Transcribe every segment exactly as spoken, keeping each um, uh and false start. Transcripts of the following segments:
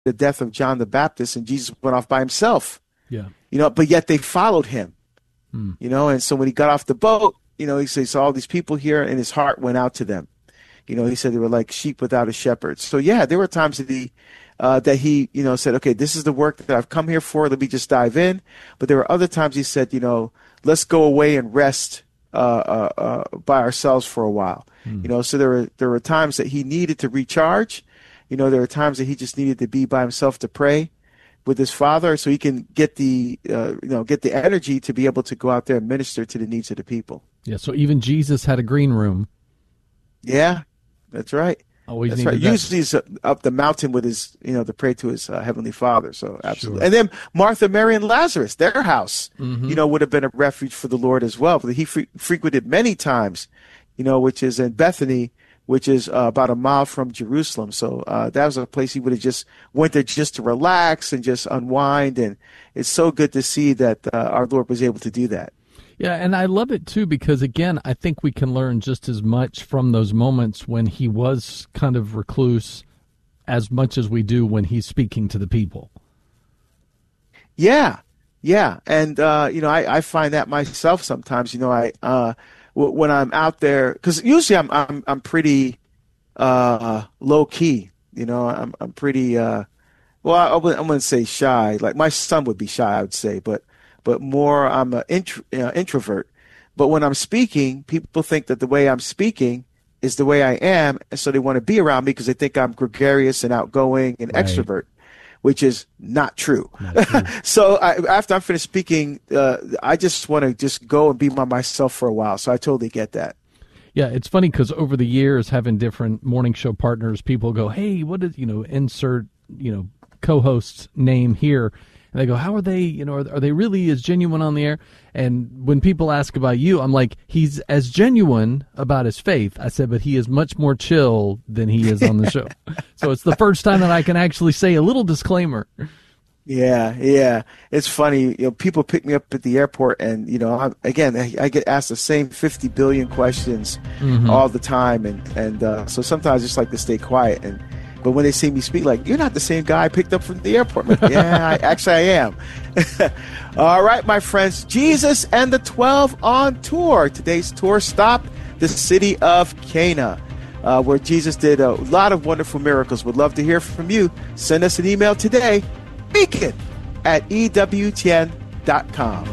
the death of John the Baptist, and Jesus went off by himself. Yeah. You know, but yet they followed him. Hmm. You know, and so when he got off the boat, you know, he saw all these people here, and his heart went out to them. You know, he said they were like sheep without a shepherd. So yeah, there were times that he, uh, that he, you know, said, okay, this is the work that I've come here for. Let me just dive in. But there were other times he said, you know, let's go away and rest uh, uh, uh, by ourselves for a while. Mm. You know, so there were there were times that he needed to recharge. You know, there were times that he just needed to be by himself to pray with his Father, so he can get the uh, you know get the energy to be able to go out there and minister to the needs of the people. Yeah. So even Jesus had a green room. Yeah, that's right. Always That's right. that. Usually he's up the mountain with his, you know, to pray to his uh, heavenly Father. So absolutely. Sure. And then Martha, Mary, and Lazarus, their house, mm-hmm. you know, would have been a refuge for the Lord as well. But he fre- frequented many times, you know, which is in Bethany, which is uh, about a mile from Jerusalem. So uh, that was a place he would have just went there just to relax and just unwind. And it's so good to see that uh, our Lord was able to do that. Yeah, and I love it, too, because, again, I think we can learn just as much from those moments when he was kind of recluse as much as we do when he's speaking to the people. Yeah, yeah. And, uh, you know, I, I find that myself sometimes. You know, I uh, w- when I'm out there, because usually I'm I'm I'm pretty uh, low-key. You know, I'm, I'm pretty, uh, well, I, I wouldn't, I wouldn't say shy. Like my son would be shy, I would say, but but more I'm an intro, uh, introvert. But when I'm speaking, people think that the way I'm speaking is the way I am, and so they want to be around me because they think I'm gregarious and outgoing and right. extrovert, which is not true. Not true. So I, after I'm finished speaking, uh, I just want to just go and be by myself for a while. So I totally get that. Yeah, it's funny because over the years, having different morning show partners, people go, hey, what is, you know, insert, you know, co-host's name here. And they go, how are they, you know, are, are they really as genuine on the air? And when people ask about you, I'm like, he's as genuine about his faith. I said, but he is much more chill than he is on the show. So it's the first time that I can actually say a little disclaimer. Yeah, yeah. It's funny. You know, people pick me up at the airport and, you know, I'm, again, I, I get asked the same fifty billion questions mm-hmm. all the time. And, and uh, so sometimes I just like to stay quiet. And But when they see me speak, like, you're not the same guy I picked up from the airport. I'm like, yeah, I, actually I am. All right, my friends, Jesus and the twelve on tour. Today's tour stopped the city of Cana, uh, where Jesus did a lot of wonderful miracles. Would love to hear from you. Send us an email today, beacon at E W T N dot com.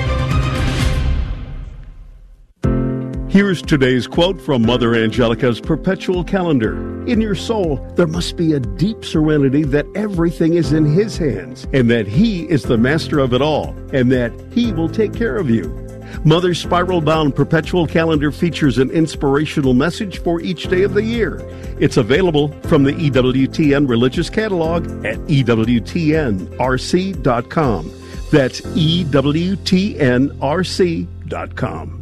Here's today's quote from Mother Angelica's Perpetual Calendar. In your soul, there must be a deep serenity that everything is in His hands, and that He is the master of it all, and that He will take care of you. Mother's spiral-bound Perpetual Calendar features an inspirational message for each day of the year. It's available from the E W T N Religious Catalog at E W T N R C dot com. That's E W T N R C dot com.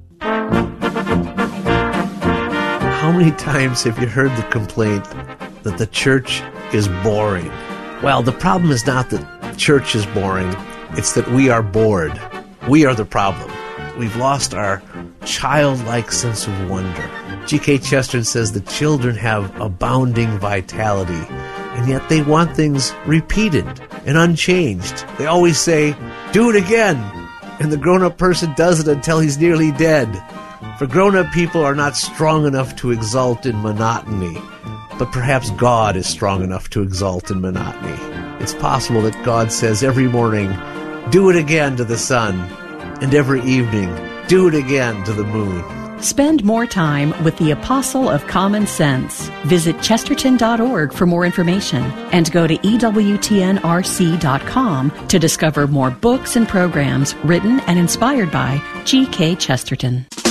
How many times have you heard the complaint that the church is boring? Well, the problem is not that church is boring. It's that we are bored. We are the problem. We've lost our childlike sense of wonder. G K Chesterton says the children have abounding vitality, and yet they want things repeated and unchanged. They always say, do it again, and the grown-up person does it until he's nearly dead. For grown-up people are not strong enough to exult in monotony, but perhaps God is strong enough to exult in monotony. It's possible that God says every morning, do it again to the sun, and every evening, do it again to the moon. Spend more time with the Apostle of Common Sense. Visit Chesterton dot org for more information and go to E W T N R C dot com to discover more books and programs written and inspired by G K Chesterton.